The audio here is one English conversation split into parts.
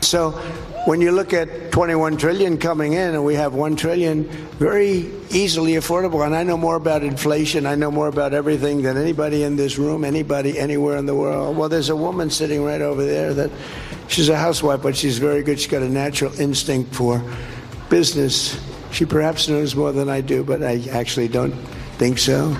So when you look at 21 trillion coming in and we have 1 trillion very easily affordable, and I know more about inflation, I know more about everything than anybody in this room, anybody anywhere in the world. Well, there's a woman sitting right over there that she's a housewife, but she's very good. She's got a natural instinct for business. She perhaps knows more than I do, but I actually don't think so.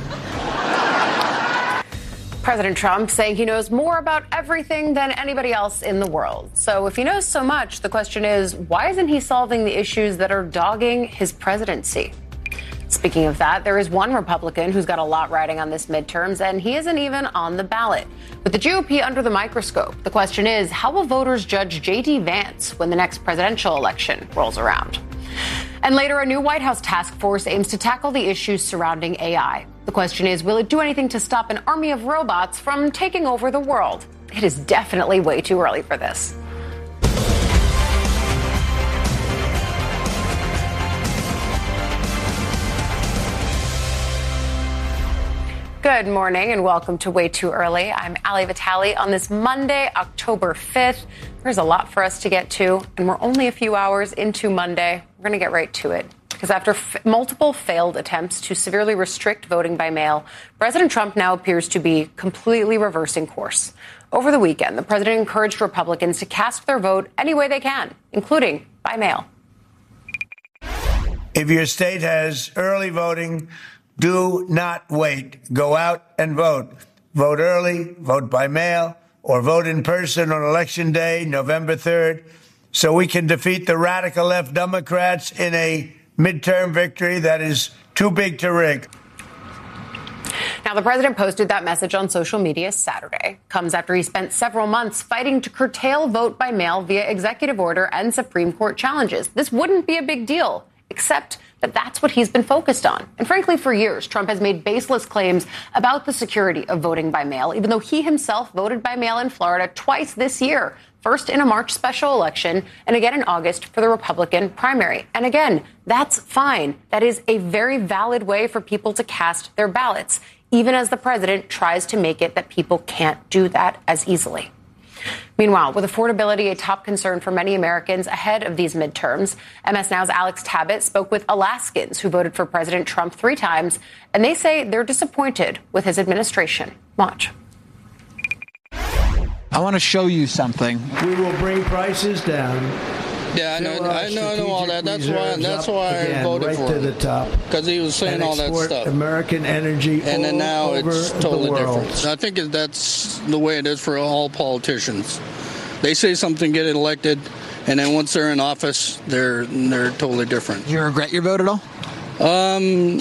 President Trump saying he knows more about everything than anybody else in the world. So if he knows so much, the question is, why isn't he solving the issues that are dogging his presidency? Speaking of that, there is one Republican who's got a lot riding on this midterms, and he isn't even on the ballot. With the GOP under the microscope, the question is, how will voters judge J.D. Vance when the next presidential election rolls around? And later, a new White House task force aims to tackle the issues surrounding AI. The question is, will it do anything to stop an army of robots from taking over the world? It is definitely way too early for this. Good morning and welcome to Way Too Early. I'm Ali Vitale on this Monday, October 5th. There's a lot for us to get to, and we're only a few hours into Monday. We're going to get right to it. Because after multiple failed attempts to severely restrict voting by mail, President Trump now appears to be completely reversing course. Over the weekend, the president encouraged Republicans to cast their vote any way they can, including by mail. If your state has early voting, do not wait. Go out and vote. Vote early, vote by mail, or vote in person on Election Day, November 3rd, so we can defeat the radical left Democrats in a midterm victory that is too big to rig. Now, the president posted that message on social media Saturday. Comes after he spent several months fighting to curtail vote by mail via executive order and Supreme Court challenges. This wouldn't be a big deal, except that that's what he's been focused on. And frankly, for years, Trump has made baseless claims about the security of voting by mail, even though he himself voted by mail in Florida twice this year. First in a March special election and again in August for the Republican primary. And again, that's fine. That is a very valid way for people to cast their ballots, even as the president tries to make it that people can't do that as easily. Meanwhile, with affordability a top concern for many Americans ahead of these midterms, MS Now's Alex Tabbitt spoke with Alaskans who voted for President Trump 3 times, and they say they're disappointed with his administration. Watch. I want to show you something. We will bring prices down. Yeah, I know all that. That's why I voted for him. Because he was saying all that stuff. American energy, and then now it's totally different. I think that's the way it is for all politicians. They say something, get elected, and then once they're in office, they're totally different. Do you regret your vote at all? Yeah,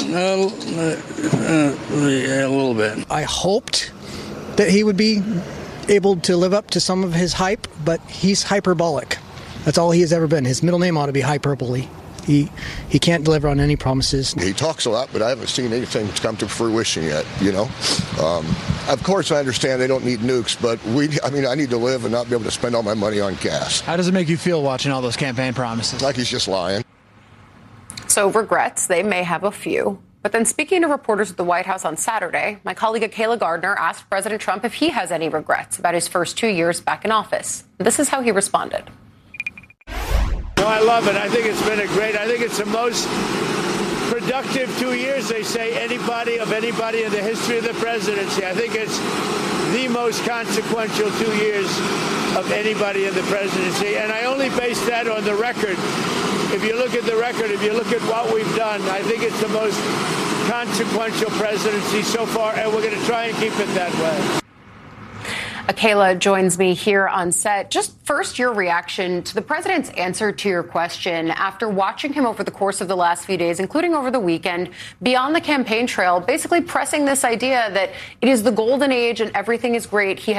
a little bit. I hoped that he would be able to live up to some of his hype, but he's hyperbolic. That's all he has ever been. His middle name ought to be hyperbole. He can't deliver on any promises. He talks a lot, but I haven't seen anything come to fruition yet, you know. Of course, I understand they don't need nukes, but I need to live and not be able to spend all my money on gas. How does it make you feel watching all those campaign promises? Like he's just lying. So regrets, they may have a few. But then speaking to reporters at the White House on Saturday, my colleague Akayla Gardner asked President Trump if he has any regrets about his first 2 years back in office. This is how he responded. No, I love it. I think it's been I think it's the most productive 2 years, they say, anybody in the history of the presidency. I think it's the most consequential 2 years of anybody in the presidency. And I only base that on the record. If you look at the record, if you look at what we've done, I think it's the most consequential presidency so far, and we're going to try and keep it that way. Akayla joins me here on set. Just first, your reaction to the president's answer to your question after watching him over the course of the last few days, including over the weekend, be on the campaign trail, basically pressing this idea that it is the golden age and everything is great. He